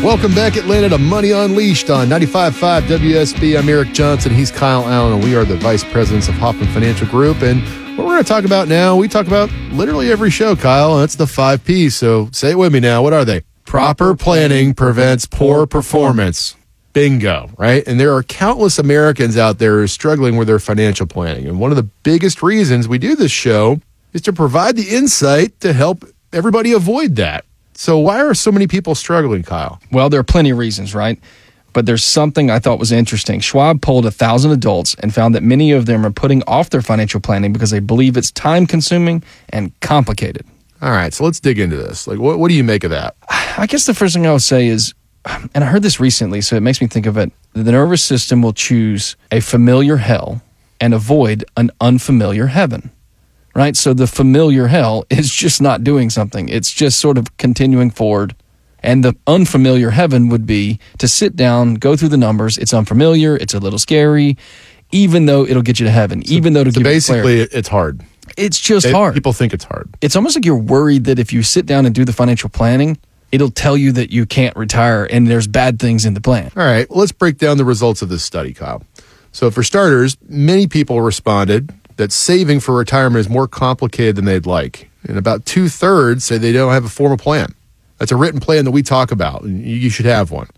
Welcome back, Atlanta, to Money Unleashed on 95.5 WSB. I'm Eric Johnson. He's Kyle Allen, and we are the vice presidents of Hoffman Financial Group. And what we're going to talk about now, we talk about literally every show, Kyle, and that's the 5 Ps. So say it with me now. What are they? Proper planning prevents poor performance. Bingo, right? And there are countless Americans out there who are struggling with their financial planning. And one of the biggest reasons we do this show is to provide the insight to help everybody avoid that. So why are so many people struggling, Kyle? Well, there are plenty of reasons, right? But there's something I thought was interesting. Schwab polled 1,000 adults and found that many of them are putting off their financial planning because they believe it's time-consuming and complicated. All right, so let's dig into this. Like, what do you make of that? I guess the first thing I would say is, and I heard this recently, so it makes me think of it, the nervous system will choose a familiar hell and avoid an unfamiliar heaven, right? So the familiar hell is just not doing something. It's just sort of continuing forward. And the unfamiliar heaven would be to sit down, go through the numbers. It's unfamiliar. It's a little scary, even though it'll get you to heaven, even though it'll give you clarity. Basically, it's hard. It's just hard. People think it's hard. It's almost like you're worried that if you sit down and do the financial planning, it'll tell you that you can't retire and there's bad things in the plan. All right, well, let's break down the results of this study, Kyle. So for starters, many people responded that saving for retirement is more complicated than they'd like. And about 2/3 say they don't have a formal plan. That's a written plan that we talk about, and you should have one.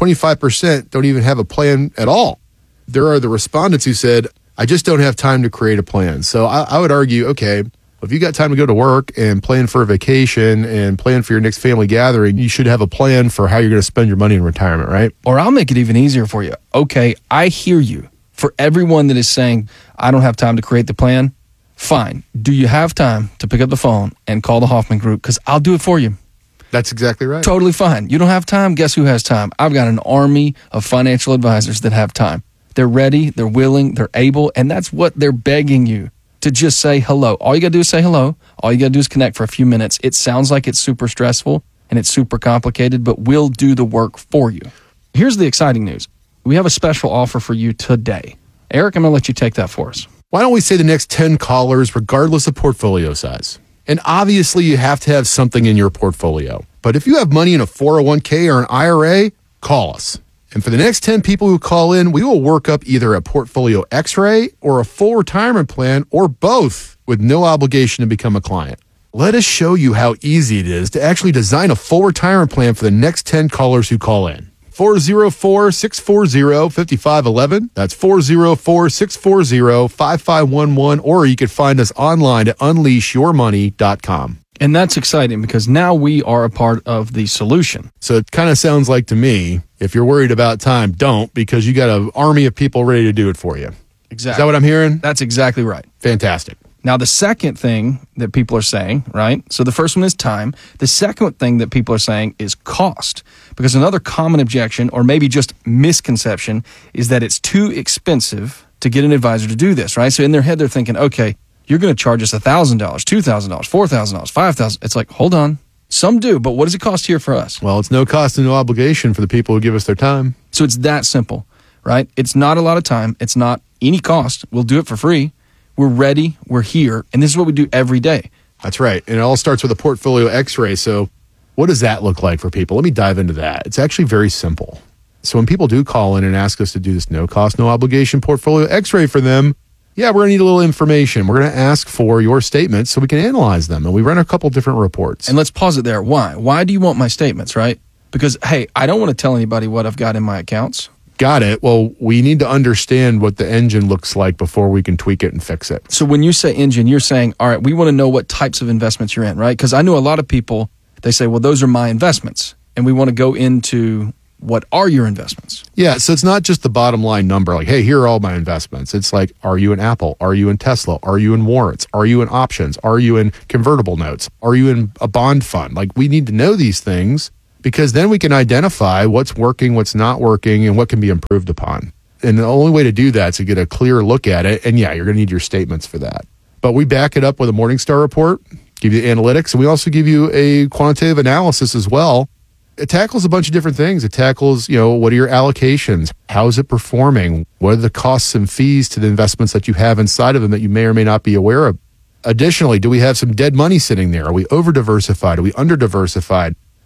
25% don't even have a plan at all. There are the respondents who said, I just don't have time to create a plan. So I would argue, okay, if you got time to go to work and plan for a vacation and plan for your next family gathering, you should have a plan for how you're going to spend your money in retirement, right? Or I'll make it even easier for you. Okay, I hear you. For everyone that is saying, I don't have time to create the plan, fine. Do you have time to pick up the phone and call the Hoffman Group? Because I'll do it for you. That's exactly right. Totally fine. You don't have time? Guess who has time? I've got an army of financial advisors that have time. They're ready, they're willing, they're able, and that's what they're begging you to just say hello. All you got to do is say hello. All you got to do is connect for a few minutes. It sounds like it's super stressful and it's super complicated, but we'll do the work for you. Here's the exciting news. We have a special offer for you today. Eric, I'm going to let you take that for us. Why don't we say the next 10 callers, regardless of portfolio size? And obviously, you have to have something in your portfolio. But if you have money in a 401k or an IRA, call us. And for the next 10 people who call in, we will work up either a portfolio X-ray or a full retirement plan or both with no obligation to become a client. Let us show you how easy it is to actually design a full retirement plan for the next 10 callers who call in. 404-640-5511. That's 404-640-5511. Or you can find us online at unleashyourmoney.com. And that's exciting because now we are a part of the solution. So it kind of sounds like to me, if you're worried about time, don't, because you got an army of people ready to do it for you. Exactly. Is that what I'm hearing? That's exactly right. Fantastic. Now, the second thing that people are saying, right? So the first one is time. The second thing that people are saying is cost. Because another common objection, or maybe just misconception, is that it's too expensive to get an advisor to do this, right? So in their head, they're thinking, okay, you're going to charge us $1,000, $2,000, $4,000, $5,000. It's like, hold on. Some do, but what does it cost here for us? Well, it's no cost and no obligation for the people who give us their time. So it's that simple, right? It's not a lot of time. It's not any cost. We'll do it for free. We're ready. We're here. And this is what we do every day. That's right. And it all starts with a portfolio X-ray. So what does that look like for people? Let me dive into that. It's actually very simple. So when people do call in and ask us to do this no cost, no obligation portfolio X-ray for them, yeah, we're going to need a little information. We're going to ask for your statements so we can analyze them. And we run a couple different reports. And let's pause it there. Why? Why do you want my statements, right? Because, hey, I don't want to tell anybody what I've got in my accounts. Got it. Well, we need to understand what the engine looks like before we can tweak it and fix it. So when you say engine, you're saying, all right, we want to know what types of investments you're in, right? Because I know a lot of people, they say, well, those are my investments. And we want to go into what are your investments? Yeah, so it's not just the bottom line number, like, hey, here are all my investments. It's like, are you in Apple? Are you in Tesla? Are you in warrants? Are you in options? Are you in convertible notes? Are you in a bond fund? Like, we need to know these things because then we can identify what's working, what's not working, and what can be improved upon. And the only way to do that is to get a clear look at it. And yeah, you're going to need your statements for that. But we back it up with a Morningstar report, give you the analytics, and we also give you a quantitative analysis as well. It tackles a bunch of different things. It tackles, what are your allocations? How is it performing? What are the costs and fees to the investments that you have inside of them that you may or may not be aware of? Additionally, do we have some dead money sitting there? Are we over-diversified? Are we under-diversified?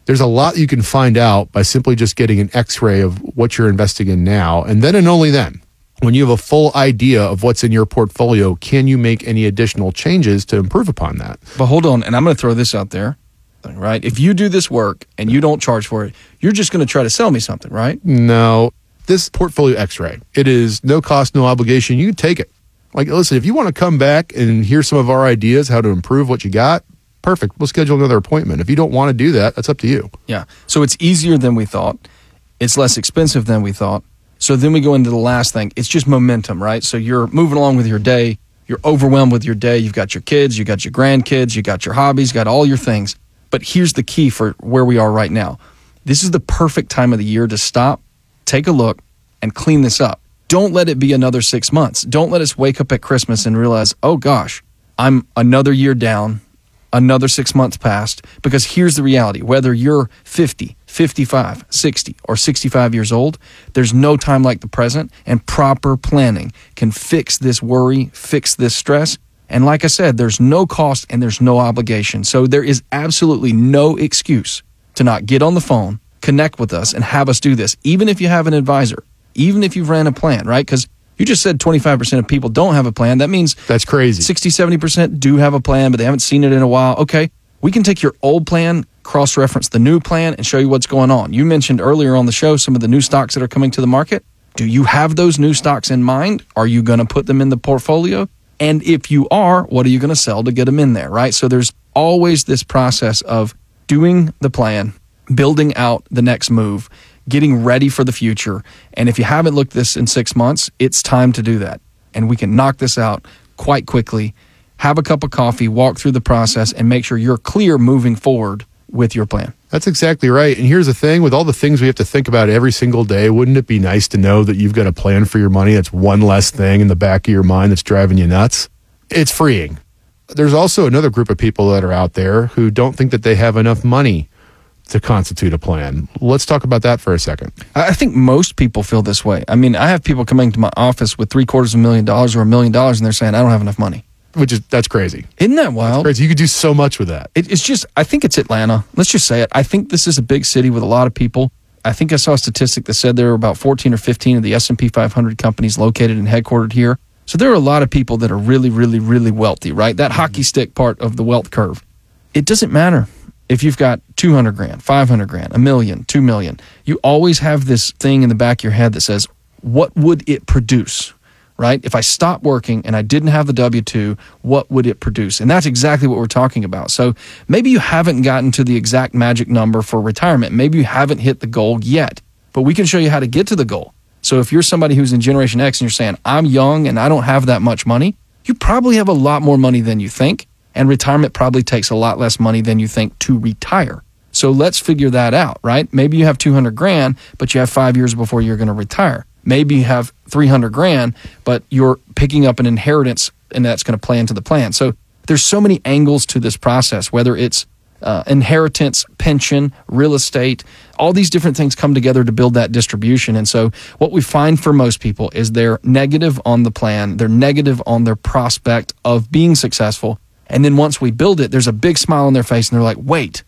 There's a lot you can find out by simply just getting an x-ray of what you're investing in now. And then and only then, when you have a full idea of what's in your portfolio, can you make any additional changes to improve upon that? But hold on, and I'm going to throw this out there, right? If you do this work and you don't charge for it, you're just going to try to sell me something, right? No, this portfolio x-ray, it is no cost, no obligation. You can take it. Like, listen, if you want to come back and hear some of our ideas, how to improve what you got, perfect. We'll schedule another appointment. If you don't want to do that, that's up to you. Yeah. So it's easier than we thought. It's less expensive than we thought. So then we go into the last thing. It's just momentum, right? So you're moving along with your day. You're overwhelmed with your day. You've got your kids, you got your grandkids, you got your hobbies, you got all your things. But here's the key for where we are right now. This is the perfect time of the year to stop, take a look, and clean this up. Don't let it be another 6 months. Don't let us wake up at Christmas and realize, oh gosh, I'm another year down, another 6 months past. Because here's the reality. Whether you're 50, 55, 60, or 65 years old, there's no time like the present, and proper planning can fix this worry, fix this stress. And like I said, there's no cost and there's no obligation. So there is absolutely no excuse to not get on the phone, connect with us, and have us do this, even if you have an advisor, even if you've ran a plan, right? Because you just said 25% of people don't have a plan. That means that's crazy. 60, 70% do have a plan, but they haven't seen it in a while. Okay, we can take your old plan, cross-reference the new plan, and show you what's going on. You mentioned earlier on the show some of the new stocks that are coming to the market. Do you have those new stocks in mind? Are you going to put them in the portfolio? And if you are, what are you going to sell to get them in there, right? So there's always this process of doing the plan, building out the next move, getting ready for the future. And if you haven't looked this in 6 months, it's time to do that. And we can knock this out quite quickly. Have a cup of coffee, walk through the process, and make sure you're clear moving forward with your plan. That's exactly right. And here's the thing, with all the things we have to think about every single day, wouldn't it be nice to know that you've got a plan for your money? That's one less thing in the back of your mind that's driving you nuts. It's freeing. There's also another group of people that are out there who don't think that they have enough money to constitute a plan. Let's talk about that for a second. I think most people feel this way. I mean, I have people coming to my office with $750,000 or $1 million, and they're saying, I don't have enough money. That's crazy. Isn't that wild? That's crazy. You could do so much with that. It's just, I think it's Atlanta. Let's just say it. I think this is a big city with a lot of people. I think I saw a statistic that said there were about 14 or 15 of the S&P 500 companies located and headquartered here. So there are a lot of people that are really, really, really wealthy, right? That hockey stick part of the wealth curve. It doesn't matter if you've got 200 grand, 500 grand, $1 million, 2 million. You always have this thing in the back of your head that says, what would it produce? Right? If I stopped working and I didn't have the W-2, what would it produce? And that's exactly what we're talking about. So maybe you haven't gotten to the exact magic number for retirement. Maybe you haven't hit the goal yet, but we can show you how to get to the goal. So if you're somebody who's in Generation X and you're saying, I'm young and I don't have that much money, you probably have a lot more money than you think, and retirement probably takes a lot less money than you think to retire. So let's figure that out, right? Maybe you have 200 grand, but you have 5 years before you're going to retire. Maybe you have 300 grand, but you're picking up an inheritance and that's going to play into the plan. So there's so many angles to this process, whether it's inheritance, pension, real estate, all these different things come together to build that distribution. And so what we find for most people is they're negative on the plan. They're negative on their prospect of being successful. And then once we build it, there's a big smile on their face and they're like, wait,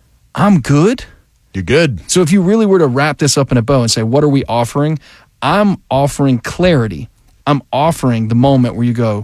I'm good? You're good. So if you really were to wrap this up in a bow and say, what are we offering? I'm offering clarity. I'm offering the moment where you go,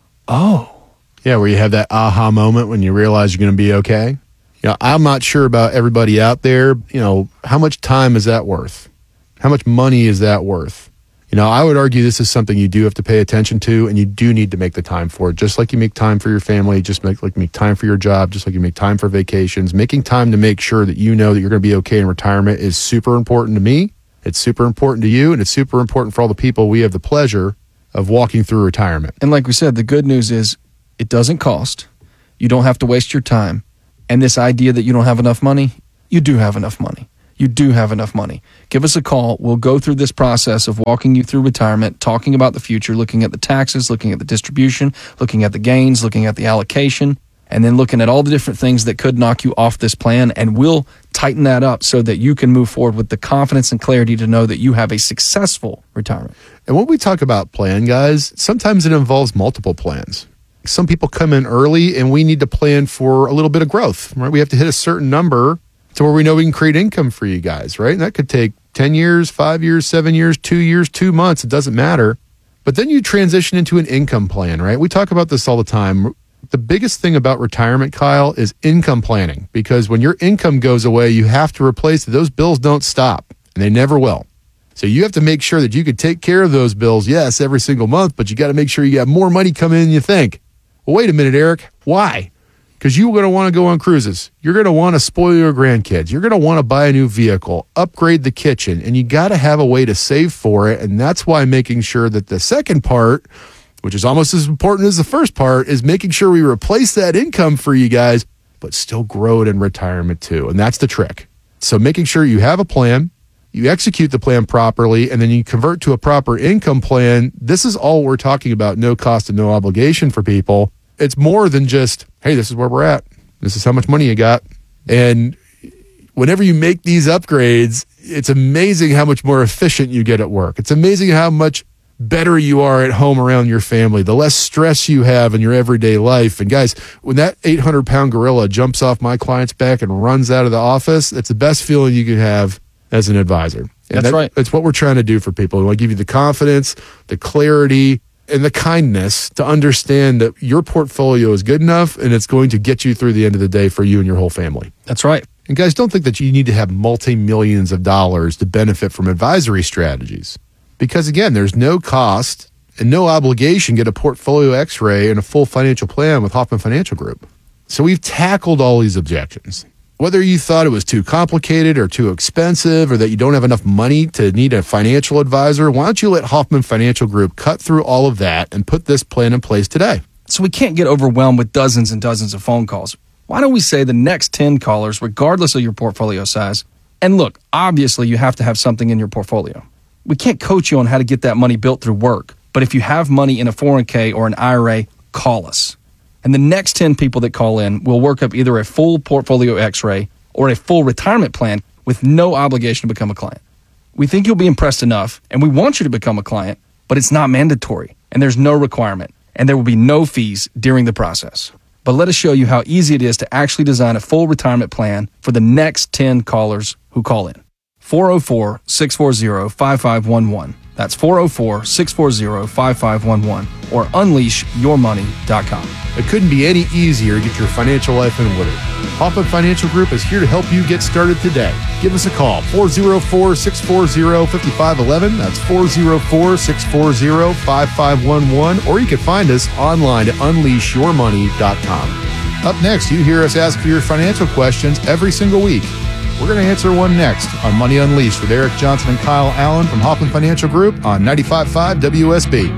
oh. Yeah, where you have that aha moment when you realize you're going to be okay. I'm not sure about everybody out there. How much time is that worth? How much money is that worth? I would argue this is something you do have to pay attention to, and you do need to make the time for it. Just like you make time for your family, just make time for your job, just like you make time for vacations. Making time to make sure that you know that you're going to be okay in retirement is super important to me. It's super important to you, and it's super important for all the people we have the pleasure of walking through retirement. And like we said, the good news is it doesn't cost. You don't have to waste your time. And this idea that you don't have enough money, you do have enough money. You do have enough money. Give us a call. We'll go through this process of walking you through retirement, talking about the future, looking at the taxes, looking at the distribution, looking at the gains, looking at the allocation, and then looking at all the different things that could knock you off this plan. And we'll tighten that up so that you can move forward with the confidence and clarity to know that you have a successful retirement. And when we talk about plan, guys, sometimes it involves multiple plans. Some people come in early and we need to plan for a little bit of growth, right? We have to hit a certain number to where we know we can create income for you guys, right? And that could take 10 years, 5 years, 7 years, 2 years, 2 months. It doesn't matter. But then you transition into an income plan, right? We talk about this all the time. The biggest thing about retirement, Kyle, is income planning, because when your income goes away, you have to replace it. Those bills don't stop, and they never will. So you have to make sure that you can take care of those bills, yes, every single month, but you got to make sure you have more money coming in than you think. Well, wait a minute, Eric. Why? Because you're going to want to go on cruises. You're going to want to spoil your grandkids. You're going to want to buy a new vehicle, upgrade the kitchen, and you got to have a way to save for it. And that's why making sure that the second part, which is almost as important as the first part, is making sure we replace that income for you guys, but still grow it in retirement too. And that's the trick. So making sure you have a plan, you execute the plan properly, and then you convert to a proper income plan. This is all we're talking about, no cost and no obligation for people. It's more than just, hey, this is where we're at. This is how much money you got. And whenever you make these upgrades, it's amazing how much more efficient you get at work. It's amazing how much better you are at home around your family, the less stress you have in your everyday life. And guys, when that 800-pound gorilla jumps off my client's back and runs out of the office, it's the best feeling you can have as an advisor. And That's right. That's what we're trying to do for people. We want to give you the confidence, the clarity, and the kindness to understand that your portfolio is good enough and it's going to get you through the end of the day for you and your whole family. That's right. And guys, don't think that you need to have multi-millions of dollars to benefit from advisory strategies. Because again, there's no cost and no obligation to get a portfolio x-ray and a full financial plan with Hoffman Financial Group. So we've tackled all these objections. Whether you thought it was too complicated or too expensive, or that you don't have enough money to need a financial advisor, why don't you let Hoffman Financial Group cut through all of that and put this plan in place today? So we can't get overwhelmed with dozens and dozens of phone calls. Why don't we say the next 10 callers, regardless of your portfolio size? And look, obviously you have to have something in your portfolio. We can't coach you on how to get that money built through work. But if you have money in a 401k or an IRA, call us. And the next 10 people that call in will work up either a full portfolio x-ray or a full retirement plan with no obligation to become a client. We think you'll be impressed enough, and we want you to become a client, but it's not mandatory, and there's no requirement, and there will be no fees during the process. But let us show you how easy it is to actually design a full retirement plan for the next 10 callers who call in. 404-640-5511. That's 404-640-5511 or unleashyourmoney.com. It couldn't be any easier to get your financial life in order. Hoffman Financial Group is here to help you get started today. Give us a call, 404-640-5511. That's 404-640-5511. Or you can find us online at unleashyourmoney.com. Up next, you hear us ask for your financial questions every single week. We're going to answer one next on Money Unleashed with Eric Johnson and Kyle Allen from Hoffman Financial Group on 95.5 WSB.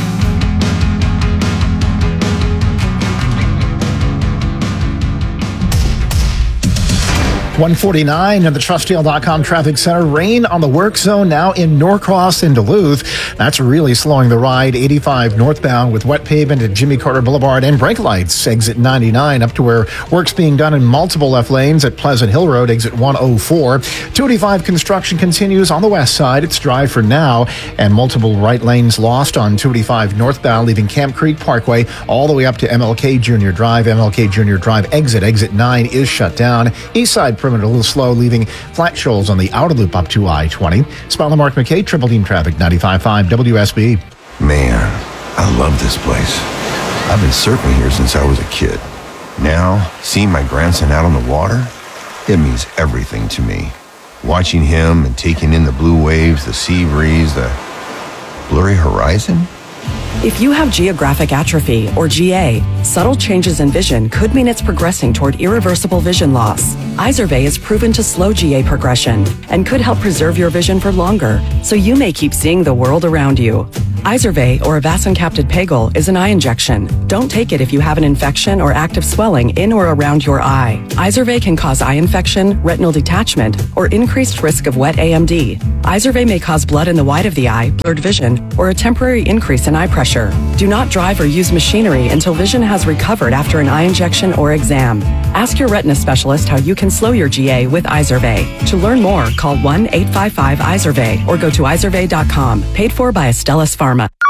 149 in the TrustDeal.com traffic center. Rain on the work zone now in Norcross and Duluth. That's really slowing the ride. 85 northbound with wet pavement at Jimmy Carter Boulevard and brake lights. Exit 99 up to where work's being done in multiple left lanes at Pleasant Hill Road, exit 104. 285 construction continues on the west side. It's dry for now, and multiple right lanes lost on 285 northbound, leaving Camp Creek Parkway all the way up to MLK Junior Drive. MLK Junior Drive exit 9 is shut down. East side perimeter a little slow, leaving flat shoals on the outer loop up to I-20. Spotlight Mark McKay, Triple Team Traffic, 95.5 WSB. Man, I love this place. I've been surfing here since I was a kid. Now, seeing my grandson out on the water, it means everything to me. Watching him and taking in the blue waves, the sea breeze, the blurry horizon. If you have geographic atrophy, or GA, subtle changes in vision could mean it's progressing toward irreversible vision loss. Izervay is proven to slow GA progression and could help preserve your vision for longer, so you may keep seeing the world around you. Izervay, or avacincaptad pegol, is an eye injection. Don't take it if you have an infection or active swelling in or around your eye. Izervay can cause eye infection, retinal detachment, or increased risk of wet AMD. Izervay may cause blood in the white of the eye, blurred vision, or a temporary increase in eye pressure. Do not drive or use machinery until vision has recovered after an eye injection or exam. Ask your retina specialist how you can slow your GA with Izervay. To learn more, call 1-855-IZERVAY or go to izervay.com. Paid for by Astellas Pharma.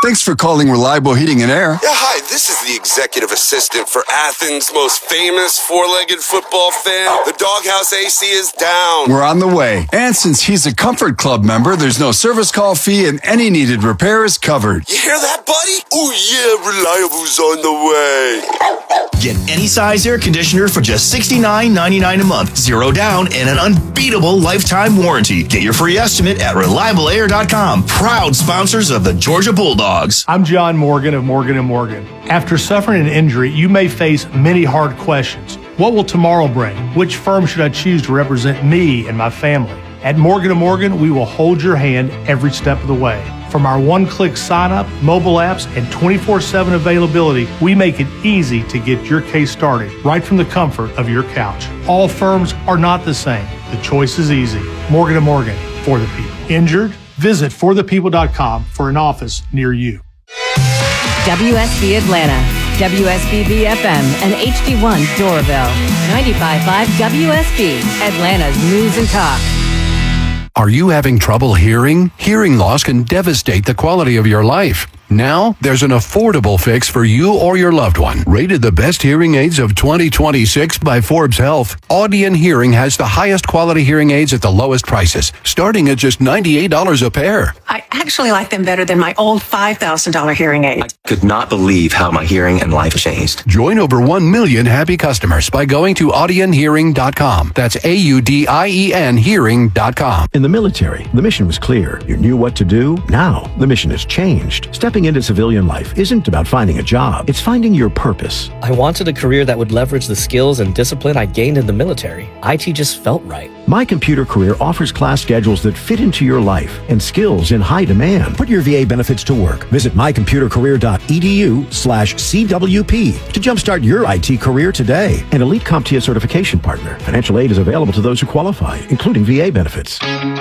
Thanks for calling Reliable Heating and Air. Yeah, hi, this is the executive assistant for Athens' most famous four-legged football fan. The doghouse AC is down. We're on the way. And since he's a Comfort Club member, there's no service call fee and any needed repair is covered. You hear that, buddy? Oh, yeah, Reliable's on the way. Get any size air conditioner for just $69.99 a month. 0 down and an unbeatable lifetime warranty. Get your free estimate at ReliableAir.com. Proud sponsors of the Georgia Bulldogs. I'm John Morgan of Morgan & Morgan. After suffering an injury, you may face many hard questions. What will tomorrow bring? Which firm should I choose to represent me and my family? At Morgan & Morgan, we will hold your hand every step of the way. From our one-click sign-up, mobile apps, and 24/7 availability, we make it easy to get your case started right from the comfort of your couch. All firms are not the same. The choice is easy. Morgan & Morgan, for the people. Injured? Visit forthepeople.com for an office near you. WSB Atlanta, WSBB FM, and HD1 Doraville. 95.5 WSB, Atlanta's News and Talk. Are you having trouble hearing? Hearing loss can devastate the quality of your life. Now, there's an affordable fix for you or your loved one. Rated the best hearing aids of 2026 by Forbes Health, Audion Hearing has the highest quality hearing aids at the lowest prices, starting at just $98 a pair. I actually like them better than my old $5,000 hearing aid. I could not believe how my hearing and life changed. Join over 1 million happy customers by going to audionhearing.com. That's AUDIEN hearing.com. In the military, the mission was clear. You knew what to do. Now, the mission has changed. Stepping into civilian life isn't about finding a job. It's finding your purpose. I wanted a career that would leverage the skills and discipline I gained in the military. IT just felt right. My Computer Career offers class schedules that fit into your life and skills in high demand. Put your VA benefits to work. Visit mycomputercareer.edu/CWP to jumpstart your IT career today. An elite CompTIA certification partner. Financial aid is available to those who qualify, including VA benefits.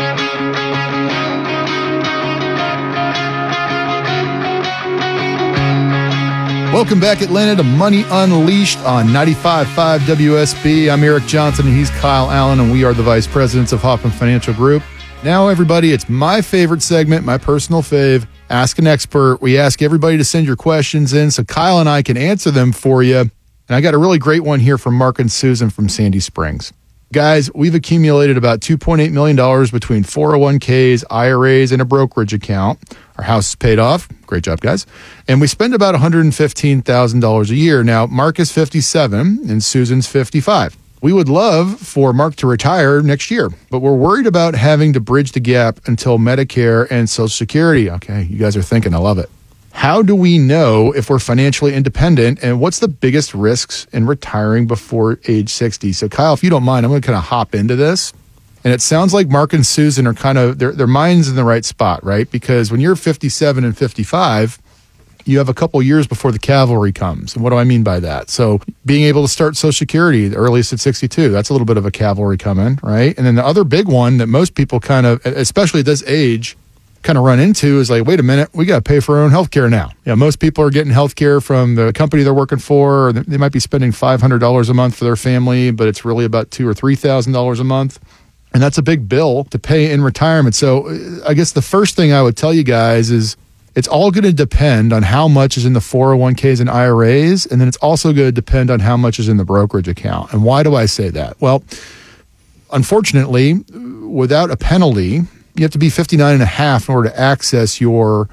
Welcome back, Atlanta, to Money Unleashed on 95.5 WSB. I'm Eric Johnson, and he's Kyle Allen, and we are the vice presidents of Hoffman Financial Group. Now, everybody, it's my favorite segment, my personal fave, Ask an Expert. We ask everybody to send your questions in so Kyle and I can answer them for you. And I got a really great one here from Mark and Susan from Sandy Springs. Guys, we've accumulated about $2.8 million between 401ks, IRAs, and a brokerage account. Our house is paid off. Great job, guys. And we spend about $115,000 a year. Now, Mark is 57 and Susan's 55. We would love for Mark to retire next year, but we're worried about having to bridge the gap until Medicare and Social Security. Okay, you guys are thinking, I love it. How do we know if we're financially independent, and what's the biggest risks in retiring before age 60? So, Kyle, if you don't mind, I'm going to kind of hop into this. And it sounds like Mark and Susan are kind of, their mind's in the right spot, right? Because when you're 57 and 55, you have a couple years before the cavalry comes. And what do I mean by that? So being able to start Social Security, the earliest at 62, that's a little bit of a cavalry coming, right? And then the other big one that most people kind of, especially at this age, kind of run into is like, wait a minute, we got to pay for our own health care now. Yeah, most people are getting health care from the company they're working for. Or they might be spending $500 a month for their family, but it's really about $2,000 or $3,000 a month. And that's a big bill to pay in retirement. So I guess the first thing I would tell you guys is it's all going to depend on how much is in the 401ks and IRAs. And then it's also going to depend on how much is in the brokerage account. And why do I say that? Well, unfortunately, without a penalty, you have to be 59 and a half in order to access your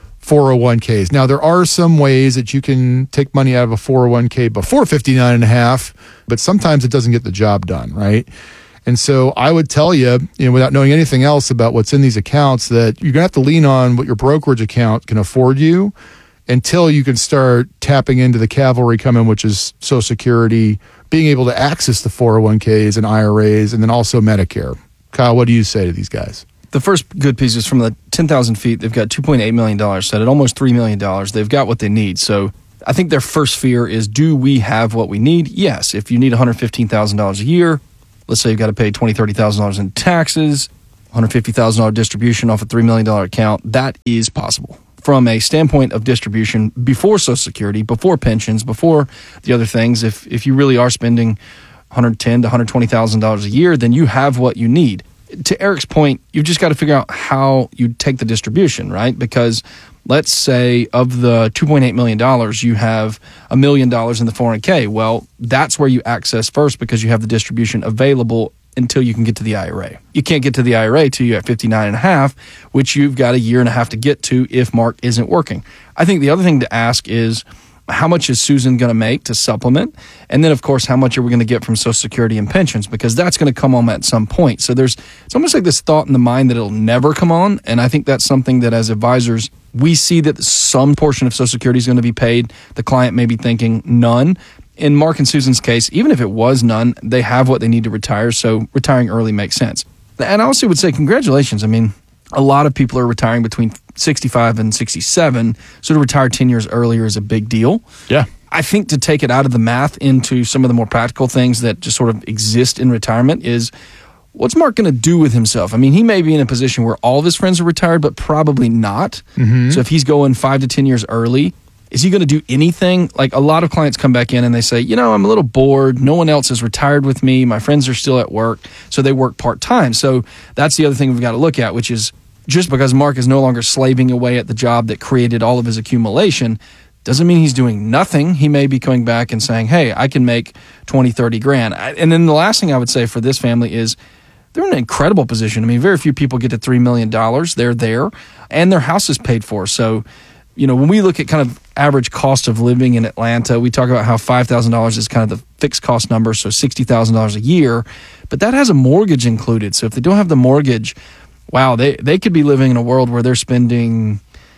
401ks. Now, there are some ways that you can take money out of a 401k before 59 and a half, but sometimes it doesn't get the job done, right? And so I would tell you, without knowing anything else about what's in these accounts, that you're going to have to lean on what your brokerage account can afford you until you can start tapping into the cavalry coming, which is Social Security, being able to access the 401ks and IRAs, and then also Medicare. Kyle, what do you say to these guys? The first good piece is from the 10,000 feet. They've got $2.8 million set at almost $3 million. They've got what they need. So I think their first fear is, do we have what we need? Yes. If you need $115,000 a year, let's say you've got to pay $20,000, $30,000 in taxes, $150,000 distribution off a $3 million account, that is possible. From a standpoint of distribution before Social Security, before pensions, before the other things, if you really are spending $110,000 to $120,000 a year, then you have what you need. To Eric's point, you've just got to figure out how you take the distribution, right? Because let's say of the $2.8 million, you have $1 million in the 401k. Well, that's where you access first because you have the distribution available until you can get to the IRA. You can't get to the IRA till you're at 59.5, which you've got a year and a half to get to if Mark isn't working. I think the other thing to ask is, how much is Susan going to make to supplement? And then, of course, how much are we going to get from Social Security and pensions? Because that's going to come on at some point. So it's almost like this thought in the mind that it'll never come on. And I think that's something that as advisors, we see that some portion of Social Security is going to be paid. The client may be thinking none. In Mark and Susan's case, even if it was none, they have what they need to retire. So retiring early makes sense. And I also would say congratulations. I mean, a lot of people are retiring between 65 and 67. So to retire 10 years earlier is a big deal. Yeah. I think to take it out of the math into some of the more practical things that just sort of exist in retirement is, what's Mark going to do with himself? I mean, he may be in a position where all of his friends are retired, but probably not. So if he's going 5 to 10 years early, is he going to do anything? Like a lot of clients come back in and they say, I'm a little bored. No one else is retired with me. My friends are still at work. So they work part-time. So that's the other thing we've got to look at, which is just because Mark is no longer slaving away at the job that created all of his accumulation doesn't mean he's doing nothing. He may be coming back and saying, hey, I can make 20, 30 grand. And then the last thing I would say for this family is they're in an incredible position. I mean, very few people get to $3 million. They're there and their house is paid for. So, when we look at kind of average cost of living in Atlanta, we talk about how $5,000 is kind of the fixed cost number, so $60,000 a year, but that has a mortgage included. So if they don't have the mortgage, wow, they could be living in a world where they're spending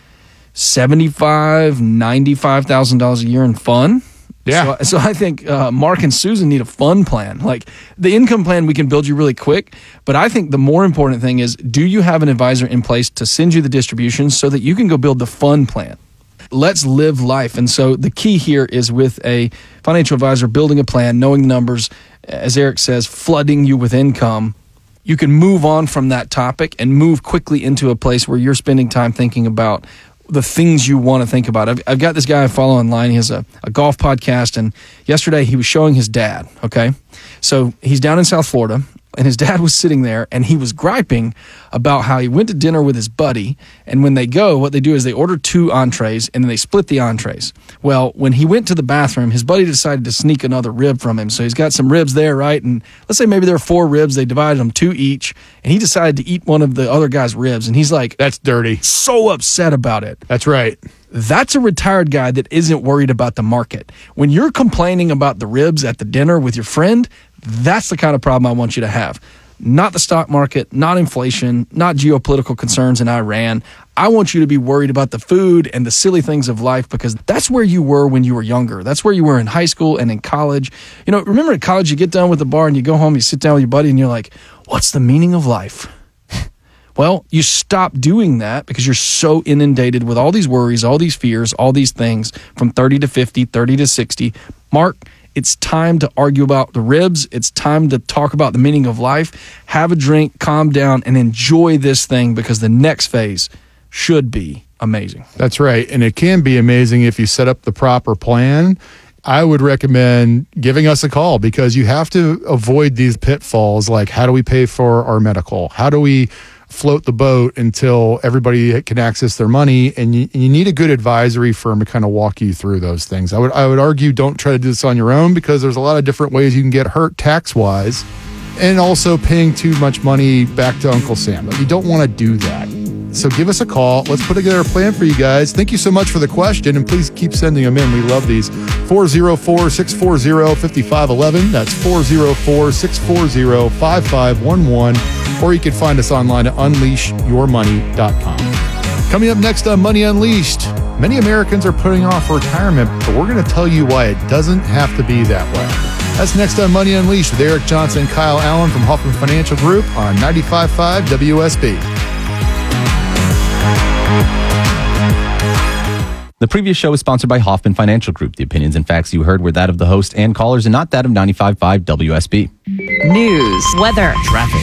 $75,000, $95,000 a year in fun. Yeah. So I think Mark and Susan need a fun plan. Like the income plan, we can build you really quick. But I think the more important thing is, do you have an advisor in place to send you the distributions so that you can go build the fun plan? Let's live life. And so the key here is with a financial advisor, building a plan, knowing the numbers, as Eric says, flooding you with income. You can move on from that topic and move quickly into a place where you're spending time thinking about the things you want to think about. I've got this guy I follow online. He has a golf podcast, and yesterday he was showing his dad, okay? So he's down in South Florida, and his dad was sitting there, and he was griping about how he went to dinner with his buddy, and when they go, what they do is they order 2 entrees, and then they split the entrees. Well, when he went to the bathroom, his buddy decided to sneak another rib from him. So he's got some ribs there, right? And let's say maybe there are 4 ribs. They divided them 2 each, and he decided to eat one of the other guy's ribs, and he's like, that's dirty. So upset about it. That's right. That's a retired guy that isn't worried about the market. When you're complaining about the ribs at the dinner with your friend, that's the kind of problem I want you to have. Not the stock market, not inflation, not geopolitical concerns in Iran. I want you to be worried about the food and the silly things of life, because that's where you were when you were younger. That's where you were in high school and in college. Remember in college, you get done with the bar and you go home, you sit down with your buddy and you're like, what's the meaning of life? Well, you stop doing that because you're so inundated with all these worries, all these fears, all these things from 30 to 50, 30 to 60. Mark, it's time to argue about the ribs. It's time to talk about the meaning of life. Have a drink, calm down, and enjoy this thing, because the next phase should be amazing. That's right. And it can be amazing if you set up the proper plan. I would recommend giving us a call, because you have to avoid these pitfalls. Like, how do we pay for our medical? How do we float the boat until everybody can access their money? And you need a good advisory firm to kind of walk you through those things. I would argue, don't try to do this on your own, because there's a lot of different ways you can get hurt tax-wise, and also paying too much money back to Uncle Sam. You don't want to do that. So give us a call. Let's put together a plan for you guys. Thank you so much for the question, and please keep sending them in. We love these. 404-640-5511. That's 404-640-5511. Or you can find us online at unleashyourmoney.com. Coming up next on Money Unleashed, many Americans are putting off retirement, but we're going to tell you why it doesn't have to be that way. That's next on Money Unleashed with Eric Johnson and Kyle Allen from Hoffman Financial Group on 95.5 WSB. The previous show was sponsored by Hoffman Financial Group. The opinions and facts you heard were that of the host and callers and not that of 95.5 WSB. News, weather, traffic.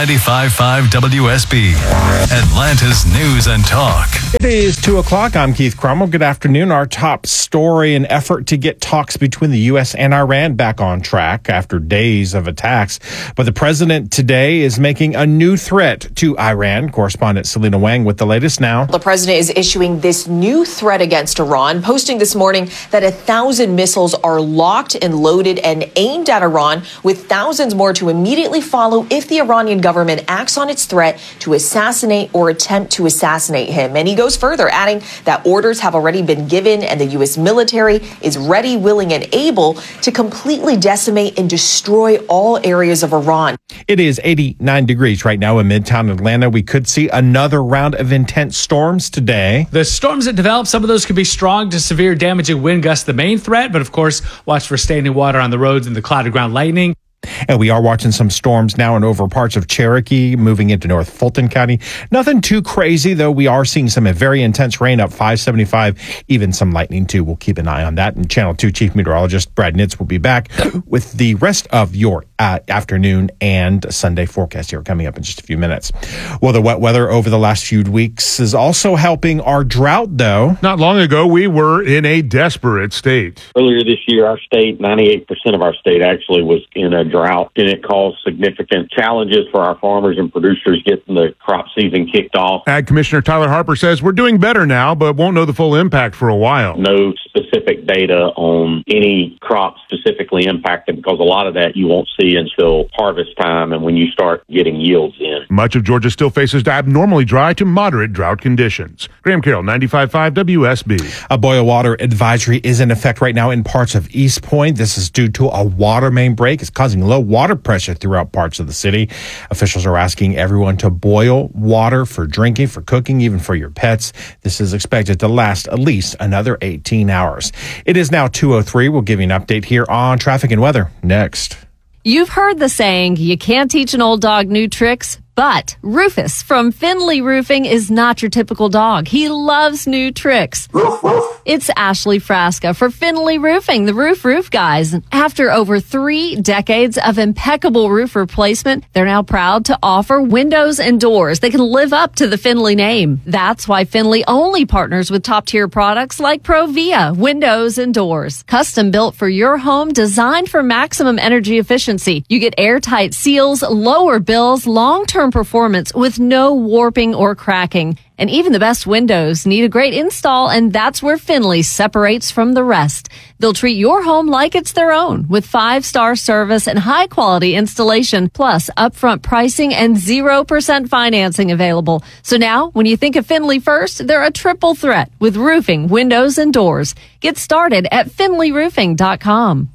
95.5 WSB, Atlanta's News and Talk. It is 2 o'clock. I'm Keith Cromwell. Good afternoon. Our top story: an effort to get talks between the U.S. and Iran back on track after days of attacks. But the president today is making a new threat to Iran. Correspondent Selena Wang with the latest now. The president is issuing this new threat against Iran, posting this morning that 1,000 missiles are locked and loaded and aimed at Iran, with thousands more to immediately follow if the Iranian government acts on its threat to assassinate or attempt to assassinate him. And he goes further, adding that orders have already been given and the U.S. military is ready, willing, and able to completely decimate and destroy all areas of Iran. It is 89 degrees right now in Midtown Atlanta. We could see another round of intense storms today. The storms that develop, some of those could be strong to severe damaging wind gusts, the main threat, but of course, watch for standing water on the roads and the clouded ground lightning. And we are watching some storms now and over parts of Cherokee, moving into North Fulton County. Nothing too crazy, though. We are seeing some very intense rain up 575, even some lightning, too. We'll keep an eye on that. And Channel 2 Chief Meteorologist Brad Nitz will be back with the rest of your afternoon and Sunday forecast here coming up in just a few minutes. Well, the wet weather over the last few weeks is also helping our drought, though. Not long ago, we were in a desperate state. Earlier this year, our state, 98% of our state actually was in a drought, and it caused significant challenges for our farmers and producers getting the crop season kicked off. Ag Commissioner Tyler Harper says we're doing better now, but won't know the full impact for a while. No specific data on any crop specifically impacted, because a lot of that you won't see until harvest time and when you start getting yields in. Much of Georgia still faces abnormally dry to moderate drought conditions. Graham Carroll, 95.5 WSB. A boil water advisory is in effect right now in parts of East Point. This is due to a water main break. It's causing low water pressure throughout parts of the city. Officials are asking everyone to boil water for drinking, for cooking, even for your pets. This is expected to last at least another 18 hours. It is now 2:03. We'll give you an update here on traffic and weather next. You've heard the saying, you can't teach an old dog new tricks. But Rufus from Finley Roofing is not your typical dog. He loves new tricks. It's Ashley Frasca for Finley Roofing, the roof guys. After over 3 decades of impeccable roof replacement, they're now proud to offer windows and doors. They can live up to the Finley name. That's why Finley only partners with top-tier products like Provia windows and doors. Custom built for your home, designed for maximum energy efficiency. You get airtight seals, lower bills, long-term performance with no warping or cracking. And even the best windows need a great install, and that's where Finley separates from the rest. They'll treat your home like it's their own with 5-star service and high-quality installation, plus upfront pricing and 0% financing available. So now, when you think of Finley first, they're a triple threat with roofing, windows, and doors. Get started at finleyroofing.com.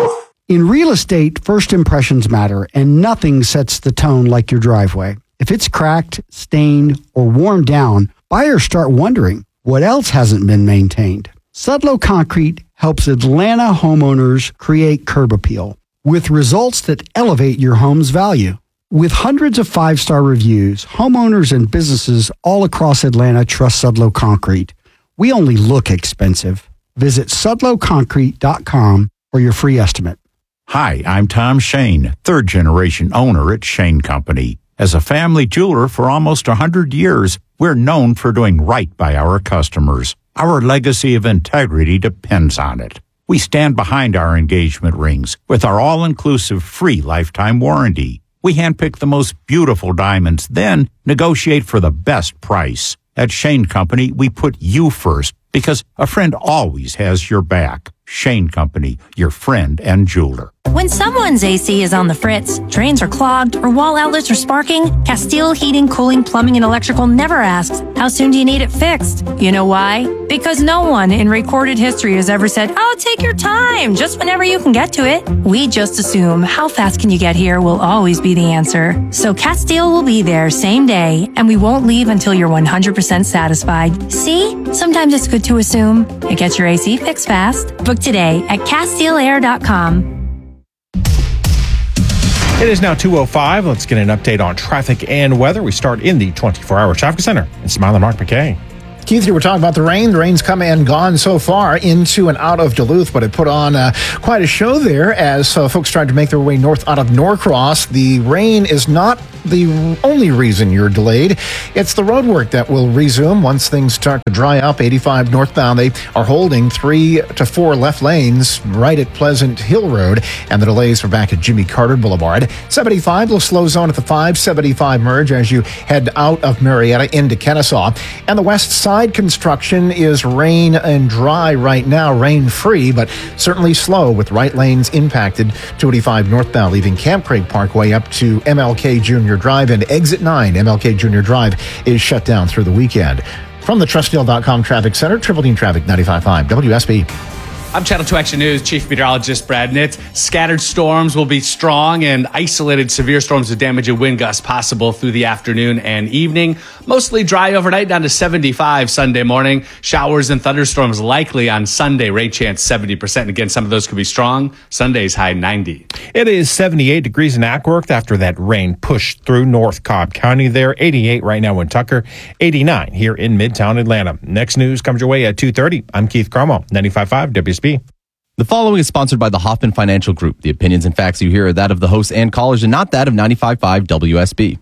In real estate, first impressions matter, and nothing sets the tone like your driveway. If it's cracked, stained, or worn down, buyers start wondering, what else hasn't been maintained? Sudlow Concrete helps Atlanta homeowners create curb appeal with results that elevate your home's value. With hundreds of 5-star reviews, homeowners and businesses all across Atlanta trust Sudlow Concrete. We only look expensive. Visit sudlowconcrete.com for your free estimate. Hi, I'm Tom Shane, third-generation owner at Shane Company. As a family jeweler for almost 100 years, we're known for doing right by our customers. Our legacy of integrity depends on it. We stand behind our engagement rings with our all-inclusive free lifetime warranty. We handpick the most beautiful diamonds, then negotiate for the best price. At Shane Company, we put you first because a friend always has your back. Shane Company, your friend and jeweler. When someone's AC is on the fritz, drains are clogged, or wall outlets are sparking, Castile Heating, Cooling, Plumbing, and Electrical never asks, how soon do you need it fixed? You know why? Because no one in recorded history has ever said, oh, take your time, just whenever you can get to it. We just assume how fast can you get here will always be the answer. So Castile will be there same day, and we won't leave until you're 100% satisfied. See? Sometimes it's good to assume. It gets your AC fixed fast. Book today at CastileAir.com. It is now 2:05. Let's get an update on traffic and weather. We start in the 24-hour traffic center. It's Smiley Mark McKay. Keith, you were talking about the rain. The rain's come and gone so far into and out of Duluth, but it put on quite a show there as folks tried to make their way north out of Norcross. The rain is not the only reason you're delayed. It's the road work that will resume once things start to dry up. 85 northbound, they are holding 3 to 4 left lanes right at Pleasant Hill Road, and the delays are back at Jimmy Carter Boulevard. 75 will slow zone at the 575 merge as you head out of Marietta into Kennesaw. And the west side construction is rain and dry right now, rain-free, but certainly slow with right lanes impacted. 285 northbound leaving Camp Craig Parkway up to MLK Junior Drive, and exit 9 MLK Junior Drive is shut down through the weekend. From the TrustDeal.com Traffic Center, Triple Team Traffic 95.5 WSB. I'm Channel 2 Action News Chief Meteorologist Brad Nitz. Scattered storms will be strong and isolated severe storms with damage and wind gusts possible through the afternoon and evening. Mostly dry overnight down to 75 Sunday morning. Showers and thunderstorms likely on Sunday. Rain chance 70%. And again, some of those could be strong. Sunday's high 90. It is 78 degrees in Ackworth after that rain pushed through North Cobb County there. 88 right now in Tucker. 89 here in Midtown Atlanta. Next news comes your way at 2:30. I'm Keith Carmel, 95.5 WSB. The following is sponsored by the Hoffman Financial Group. The opinions and facts you hear are that of the hosts and callers and not that of 95.5 WSB.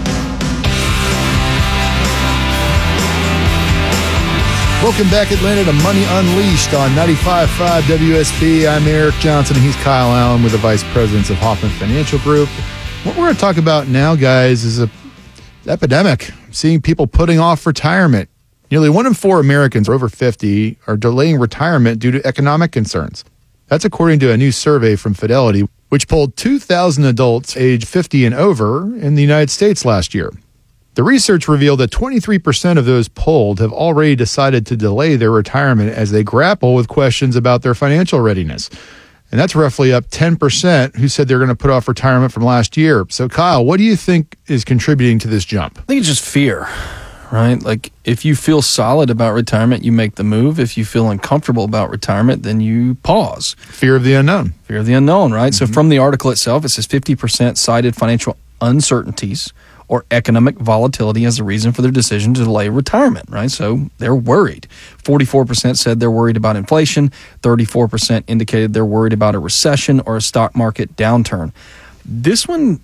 Welcome back, Atlanta, to Money Unleashed on 95.5 WSB. I'm Eric Johnson, and he's Kyle Allen with the Vice Presidents of Hoffman Financial Group. What we're going to talk about now, guys, is an epidemic. Seeing people putting off retirement. Nearly 1 in 4 Americans over 50 are delaying retirement due to economic concerns. That's according to a new survey from Fidelity, which polled 2,000 adults aged 50 and over in the United States last year. The research revealed that 23% of those polled have already decided to delay their retirement as they grapple with questions about their financial readiness. And that's roughly up 10% who said they're going to put off retirement from last year. So, Kyle, what do you think is contributing to this jump? I think it's just fear. Right? Like, if you feel solid about retirement, you make the move. If you feel uncomfortable about retirement, then you pause. Fear of the unknown. Fear of the unknown, right? Mm-hmm. So from the article itself, it says 50% cited financial uncertainties or economic volatility as a reason for their decision to delay retirement, right? So they're worried. 44% said they're worried about inflation. 34% indicated they're worried about a recession or a stock market downturn. This one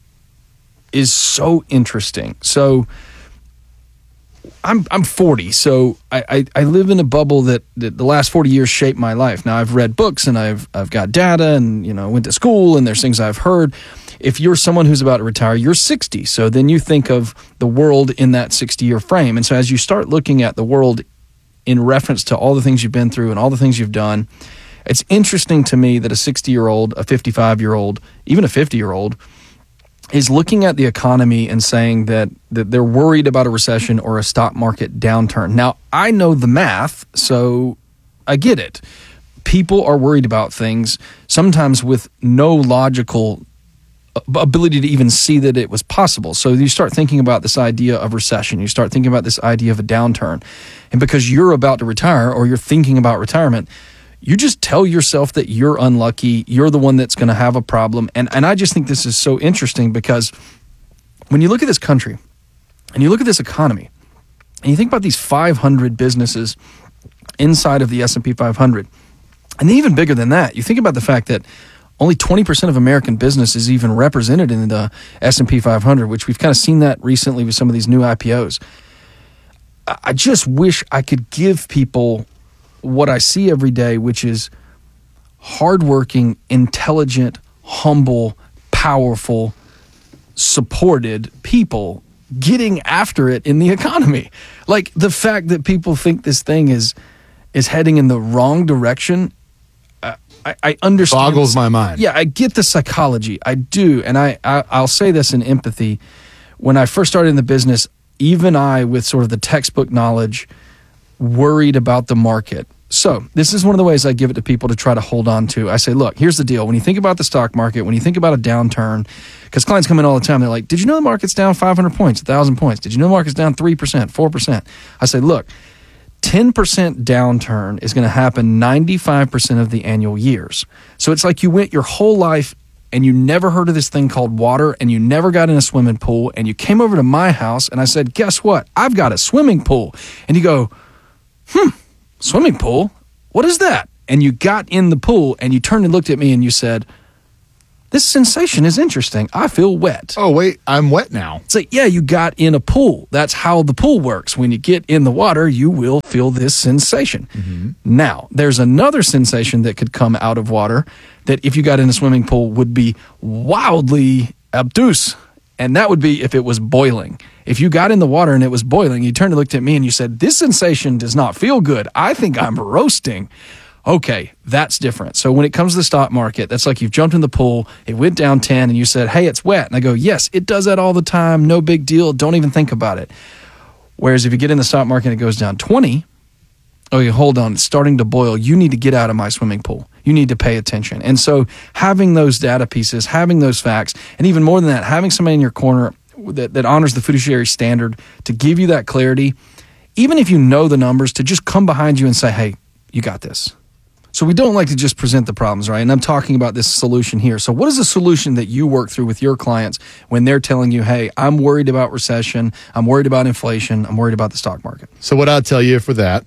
is so interesting. So I'm 40, so I live in a bubble that the last 40 years shaped my life. Now, I've read books and I've got data and, went to school and there's things I've heard. If you're someone who's about to retire, you're 60. So then you think of the world in that 60-year frame. And so as you start looking at the world in reference to all the things you've been through and all the things you've done, it's interesting to me that a 60-year-old, a 55-year-old, even a 50-year-old is looking at the economy and saying that they're worried about a recession or a stock market downturn. Now, I know the math, so I get it. People are worried about things, sometimes with no logical ability to even see that it was possible. So you start thinking about this idea of recession. You start thinking about this idea of a downturn. And because you're about to retire or you're thinking about retirement, you just tell yourself that you're unlucky, you're the one that's going to have a problem. And I just think this is so interesting because when you look at this country and you look at this economy and you think about these 500 businesses inside of the S&P 500, and even bigger than that, you think about the fact that only 20% of American business is even represented in the S&P 500, which we've kind of seen that recently with some of these new IPOs. I just wish I could give people what I see every day, which is hardworking, intelligent, humble, powerful, supported people getting after it in the economy. Like, the fact that people think this thing is heading in the wrong direction, I understand. Boggles my mind. Yeah, I get the psychology. I do. And I'll say this in empathy. When I first started in the business, even I, with sort of the textbook knowledge, worried about the market. So this is one of the ways I give it to people to try to hold on to. I say, look, here's the deal. When you think about the stock market, when you think about a downturn, because clients come in all the time, they're like, did you know the market's down 500 points, 1,000 points? Did you know the market's down 3%, 4%? I say, look, 10% downturn is going to happen 95% of the annual years. So it's like you went your whole life and you never heard of this thing called water, and you never got in a swimming pool, and you came over to my house, and I said, guess what? I've got a swimming pool. And you go, swimming pool? What is that? And you got in the pool, and you turned and looked at me, and you said, this sensation is interesting. I feel wet. Oh, wait, I'm wet now. So, yeah, you got in a pool. That's how the pool works. When you get in the water, you will feel this sensation. Mm-hmm. Now, there's another sensation that could come out of water that if you got in a swimming pool would be wildly obtuse. And that would be if it was boiling. If you got in the water and it was boiling, you turned and looked at me and you said, this sensation does not feel good. I think I'm roasting. Okay, that's different. So when it comes to the stock market, that's like you've jumped in the pool, it went down 10, and you said, hey, it's wet. And I go, yes, it does that all the time. No big deal. Don't even think about it. Whereas if you get in the stock market and it goes down 20, okay, hold on, it's starting to boil. You need to get out of my swimming pool. You need to pay attention. And so having those data pieces, having those facts, and even more than that, having somebody in your corner that honors the fiduciary standard to give you that clarity, even if you know the numbers, to just come behind you and say, hey, you got this. So we don't like to just present the problems, right? And I'm talking about this solution here. So what is the solution that you work through with your clients when they're telling you, hey, I'm worried about recession, I'm worried about inflation, I'm worried about the stock market? So what I'll tell you for that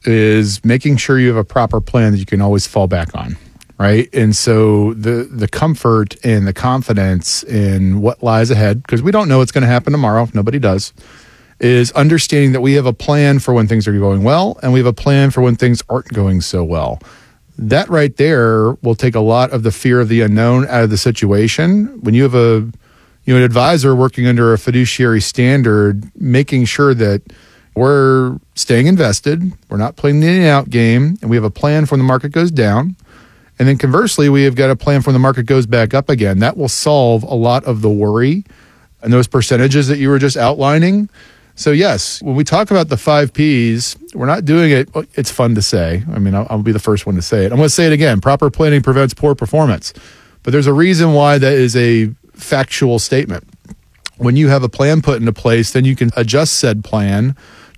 is making sure you have a proper plan that you can always fall back on, right? And so the comfort and the confidence in what lies ahead, because we don't know what's going to happen tomorrow, nobody does, is understanding that we have a plan for when things are going well and we have a plan for when things aren't going so well. That right there will take a lot of the fear of the unknown out of the situation. When you have an advisor working under a fiduciary standard, making sure that we're staying invested, we're not playing the in and out game, and we have a plan for when the market goes down. And then conversely, we have got a plan for when the market goes back up again. That will solve a lot of the worry and those percentages that you were just outlining. So yes, when we talk about the 5 Ps, we're not doing it. It's fun to say. I mean, I'll be the first one to say it. I'm going to say it again. Proper planning prevents poor performance. But there's a reason why that is a factual statement. When you have a plan put into place, then you can adjust said plan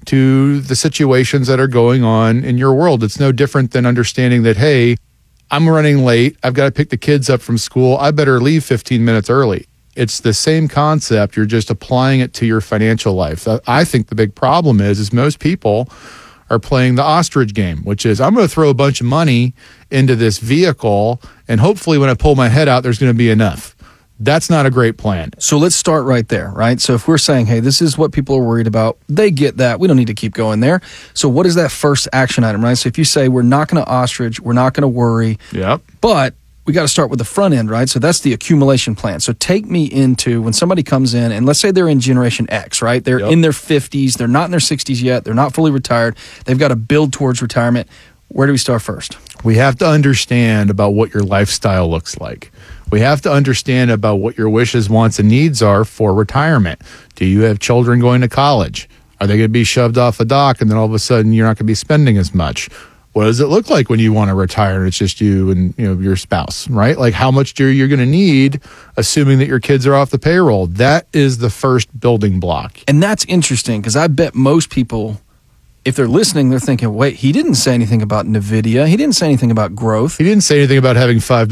to the situations that are going on in your world. It's no different than understanding that, hey, I'm running late. I've got to pick the kids up from school. I better leave 15 minutes early. It's the same concept. You're just applying it to your financial life. I think the big problem is most people are playing the ostrich game, which is I'm going to throw a bunch of money into this vehicle, and hopefully when I pull my head out, there's going to be enough. That's not a great plan. So let's start right there, right? So if we're saying, hey, this is what people are worried about, they get that. We don't need to keep going there. So what is that first action item, right? So if you say we're not going to ostrich, we're not going to worry, but we got to start with the front end, right? So that's the accumulation plan. So take me into when somebody comes in, and let's say they're in Generation X, right? They're in their 50s. They're not in their 60s yet. They're not fully retired. They've got to build towards retirement. Where do we start first? We have to understand about what your lifestyle looks like. We have to understand about what your wishes, wants, and needs are for retirement. Do you have children going to college? Are they going to be shoved off a dock and then all of a sudden you're not going to be spending as much? What does it look like when you want to retire and it's just you and your spouse, right? Like how much you're going to need, assuming that your kids are off the payroll. That is the first building block. And that's interesting because I bet most people, if they're listening, they're thinking, wait, he didn't say anything about NVIDIA. He didn't say anything about growth. He didn't say anything about having $5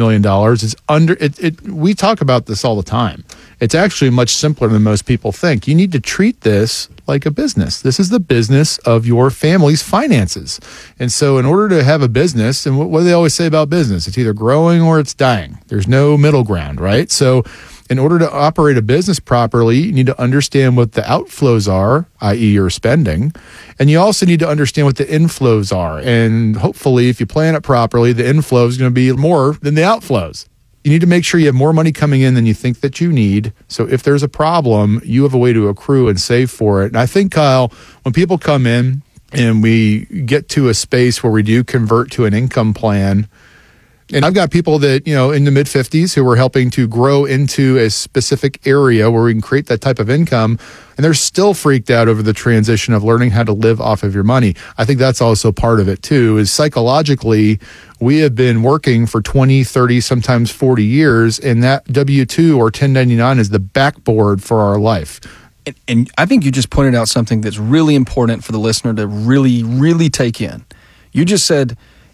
million. We talk about this all the time. It's actually much simpler than most people think. You need to treat this like a business. This is the business of your family's finances. And so in order to have a business, and what do they always say about business? It's either growing or it's dying. There's no middle ground, right? So in order to operate a business properly, you need to understand what the outflows are, i.e. your spending, and you also need to understand what the inflows are. And hopefully, if you plan it properly, the inflow is going to be more than the outflows. You need to make sure you have more money coming in than you think that you need. So if there's a problem, you have a way to accrue and save for it. And I think, Kyle, when people come in and we get to a space where we do convert to an income plan, and I've got people that, in the mid-50s who are helping to grow into a specific area where we can create that type of income, and they're still freaked out over the transition of learning how to live off of your money. I think that's also part of it, too, is psychologically, we have been working for 20, 30, sometimes 40 years, and that W-2 or 1099 is the backboard for our life. And I think you just pointed out something that's really important for the listener to really, really take in. You just said,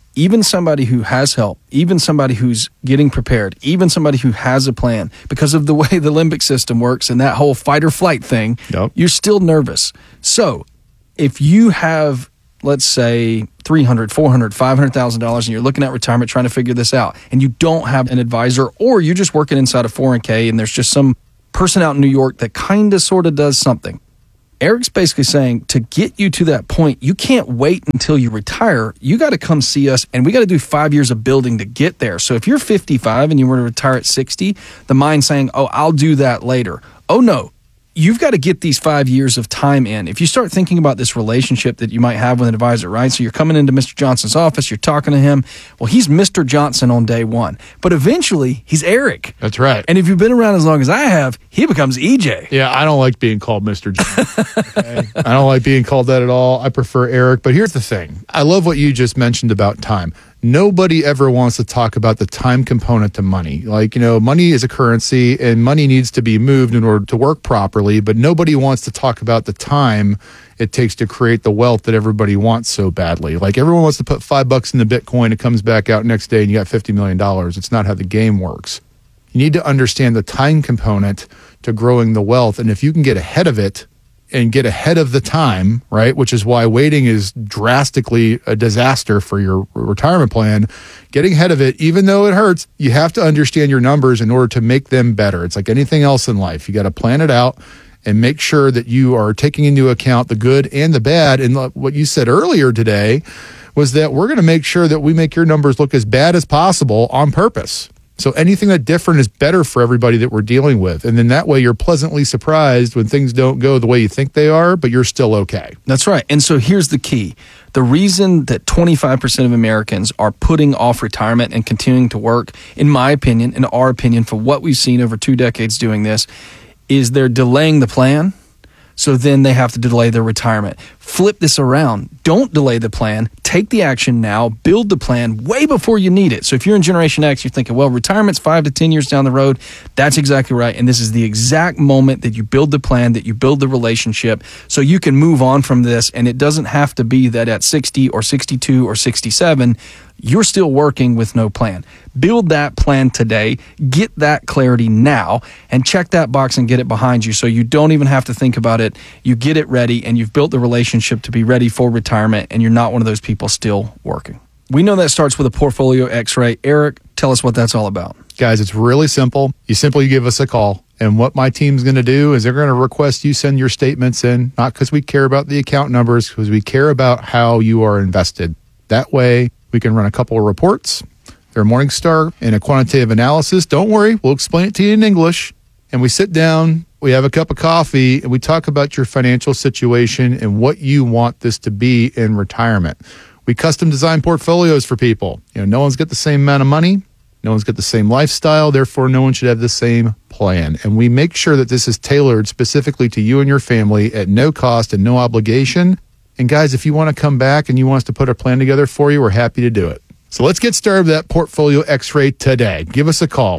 even somebody who has help, even somebody who's getting prepared, even somebody who has a plan, because of the way the limbic system works and that whole fight or flight thing, you're still nervous. So if you have, let's say, $300,000, $400,000, $500,000 and you're looking at retirement trying to figure this out, and you don't have an advisor, or you're just working inside a 401k and there's just some person out in New York that kind of sort of does something, Eric's basically saying to get you to that point, you can't wait until you retire. You got to come see us, and we got to do 5 years of building to get there. So if you're 55 and you were to retire at 60, the mind's saying, oh, I'll do that later. Oh, no. You've got to get these 5 years of time in. If you start thinking about this relationship that you might have with an advisor, right? So you're coming into Mr. Johnson's office, you're talking to him. Well, he's Mr. Johnson on day one, but eventually he's Eric. That's right. And if you've been around as long as I have, he becomes EJ. Yeah, I don't like being called Mr. Johnson. Okay? I don't like being called that at all. I prefer Eric. But here's the thing. I love what you just mentioned about time. Nobody ever wants to talk about the time component to money. Like, money is a currency and money needs to be moved in order to work properly, but nobody wants to talk about the time it takes to create the wealth that everybody wants so badly. Like, everyone wants to put $5 into Bitcoin, it comes back out next day and you got $50 million. It's not how the game works. You need to understand the time component to growing the wealth, and if you can get ahead of it, and get ahead of the time, right? Which is why waiting is drastically a disaster for your retirement plan. Getting ahead of it, even though it hurts, you have to understand your numbers in order to make them better. It's like anything else in life. You got to plan it out and make sure that you are taking into account the good and the bad. And what you said earlier today was that we're going to make sure that we make your numbers look as bad as possible on purpose. So anything that's different is better for everybody that we're dealing with. And then that way you're pleasantly surprised when things don't go the way you think they are, but you're still okay. That's right. And so here's the key. The reason that 25% of Americans are putting off retirement and continuing to work, in my opinion, in our opinion, for what we've seen over 2 decades doing this, is they're delaying the plan. So then they have to delay their retirement. Flip this around. Don't delay the plan. Take the action now. Build the plan way before you need it. So if you're in Generation X, you're thinking, well, retirement's 5 to 10 years down the road. That's exactly right. And this is the exact moment that you build the plan, that you build the relationship, so you can move on from this. And it doesn't have to be that at 60 or 62 or 67, you're still working with no plan. Build that plan today, get that clarity now, and check that box and get it behind you so you don't even have to think about it. You get it ready, and you've built the relationship to be ready for retirement, and you're not one of those people still working. We know that starts with a portfolio x-ray. Eric, tell us what that's all about. Guys, it's really simple. You simply give us a call. And what my team's going to do is they're going to request you send your statements in, not because we care about the account numbers, because we care about how you are invested. That way, we can run a couple of reports. They're Morningstar and a quantitative analysis. Don't worry, we'll explain it to you in English. And we sit down, we have a cup of coffee, and we talk about your financial situation and what you want this to be in retirement. We custom design portfolios for people. No one's got the same amount of money. No one's got the same lifestyle. Therefore, no one should have the same plan. And we make sure that this is tailored specifically to you and your family at no cost and no obligation. And guys, if you want to come back and you want us to put a plan together for you, we're happy to do it. So let's get started with that portfolio x-ray today. Give us a call,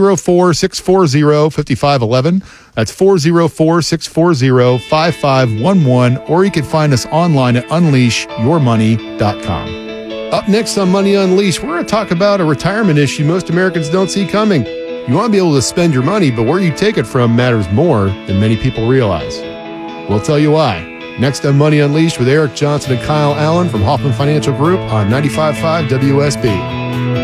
404-640-5511. That's 404-640-5511. Or you can find us online at unleashyourmoney.com. Up next on Money Unleashed, we're going to talk about a retirement issue most Americans don't see coming. You want to be able to spend your money, but where you take it from matters more than many people realize. We'll tell you why. Next on Money Unleashed with Eric Johnson and Kyle Allen from Hoffman Financial Group on 95.5 WSB.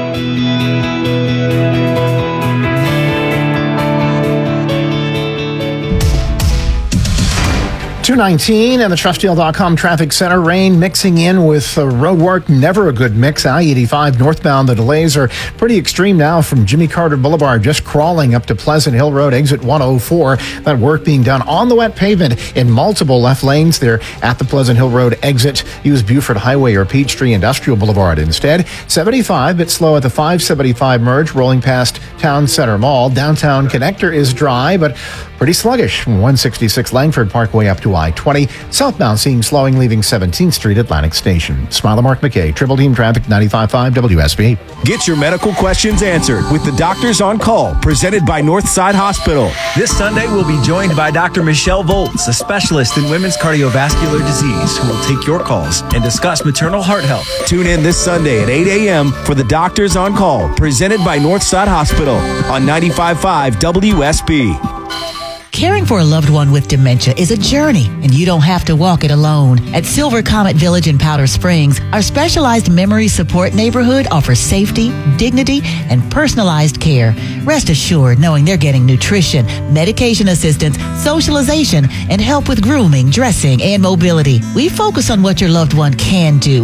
219 and the TrustDeal.com traffic center. Rain mixing in with road work. Never a good mix. I-85 northbound. The delays are pretty extreme now from Jimmy Carter Boulevard, just crawling up to Pleasant Hill Road, exit 104. That work being done on the wet pavement in multiple left lanes there at the Pleasant Hill Road exit. Use Buford Highway or Peachtree Industrial Boulevard instead. 75, bit slow at the 575 merge, rolling past Town Center Mall. Downtown connector is dry, but Pretty sluggish from 166 Langford Parkway up to I-20. Southbound seeing slowing leaving 17th Street Atlantic Station. Smiler Mark McKay, Triple Team Traffic 95.5 WSB. Get your medical questions answered with the Doctors on Call, presented by Northside Hospital. This Sunday, we'll be joined by Dr. Michelle Volz, a specialist in women's cardiovascular disease, who will take your calls and discuss maternal heart health. Tune in this Sunday at 8 a.m. for the Doctors on Call, presented by Northside Hospital on 95.5 WSB. Caring for a loved one with dementia is a journey, and you don't have to walk it alone. At Silver Comet Village in Powder Springs, our specialized memory support neighborhood offers safety, dignity, and personalized care. Rest assured knowing they're getting nutrition, medication assistance, socialization, and help with grooming, dressing, and mobility. We focus on what your loved one can do